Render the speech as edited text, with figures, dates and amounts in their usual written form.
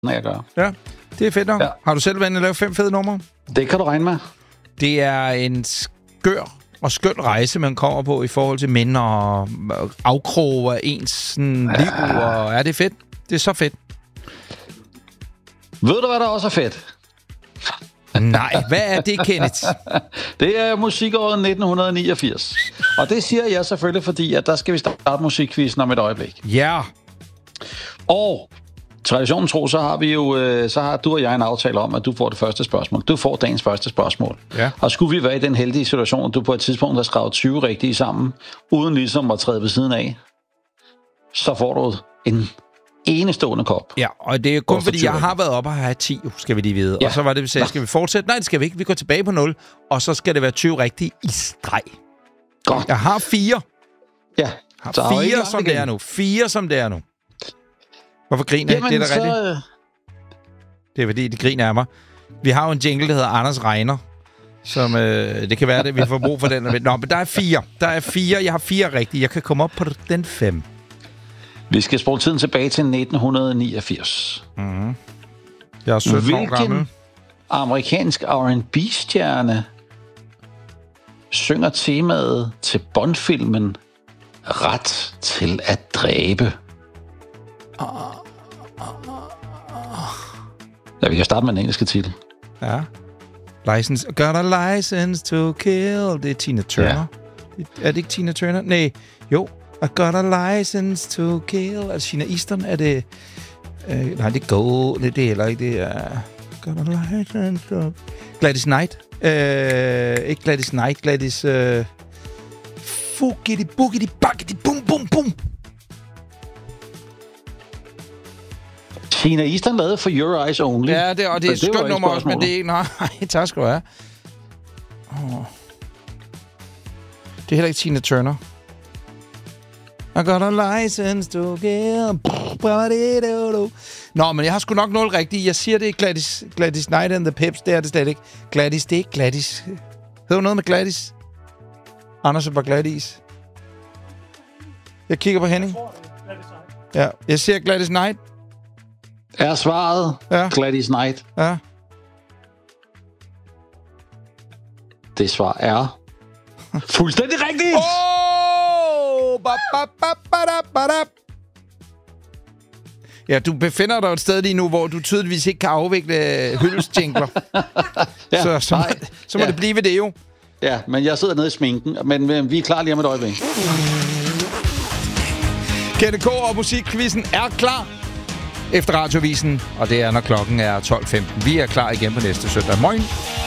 når jeg gør. Ja, det er fedt nok. Ja. Har du selv været inde og lave 5 fede numre? Det kan du regne med. Det er en skør og skøn rejse, man kommer på i forhold til mænd og afkroge af ens liv. Og det er fedt. Det er så fedt. Ved du, hvad der også er fedt? Nej, hvad er det, Kenneth? Det er musikåret 1989. Og det siger jeg selvfølgelig, fordi at der skal vi starte musikquizzen om et øjeblik. Ja. Og traditionen tro, så har du og jeg en aftale om, at du får det første spørgsmål. Du får dagens første spørgsmål. Ja. Og skulle vi være i den heldige situation, at du på et tidspunkt har skrevet 20 rigtige sammen, uden ligesom at træde ved siden af, så får du en enestående kop. Ja, og det er kun fordi, jeg har været oppe og have 10, skal vi lige vide. Ja. Og så var det, vi sagde, skal vi fortsætte? Nej, det skal vi ikke. Vi går tilbage på 0, og så skal det være 20 rigtige i streg. Godt. Jeg har 4. Ja. Så 4, som det er nu. 4, som det er nu. Hvorfor griner jeg? Det er da rigtigt. Det er fordi, de griner af mig. Vi har jo en jingle, der hedder Anders Regner, som det kan være det, vi får brug for den. Nå, men der er 4. Der er 4. Jeg har 4 rigtige. Jeg kan komme op på den 5. Vi skal spole tiden tilbage til 1989. Mm-hmm. Jeg er 17 år gammel. Hvilken amerikansk R&B-stjerne synger temaet til Bond-filmen Ret til at dræbe? Ja, vi kan starte med den engelske titel. Ja. License. Got a license to kill. Det er Tina Turner. Ja. Er det ikke Tina Turner? Nej. Jo. I got a license to kill. Er det Sheena Easton? Er det... nej, det er Go. Det er heller ikke. Det er... Got a license to... Gladys Knight. Ikke Gladys Knight. Gladys... Fugidi, bugidi, baggidi, bum, bum, bum. Sheena Easton lavede For Your Eyes Only. Ja, og det er et skønt nummer også, men det er ikke... Nej, tak skal du have. Det er heller ikke Tina Turner. I got a license to kill. Nå, men jeg har sgu nok 0 rigtigt. Jeg siger, det er Gladys Knight and the Pips. Det er det slet ikke. Gladys, det er ikke Gladys. Hedder du noget med Gladys? Anders var Gladys. Jeg kigger på Henning. Ja, jeg siger Gladys Knight. Er svaret Gladys Knight? Ja. Det svar er fuldstændig rigtigt! Ja, du befinder dig et sted lige nu, hvor du tydeligvis ikke kan afvikle hyldesjingler. Ja, så må det blive ved det jo. Ja, men jeg sidder nede i sminken, men vi er klar lige om et øjeblik. KDK og musikquizzen er klar efter Radiovisen, og det er, når klokken er 12:15. Vi er klar igen på næste søndag. Morgen.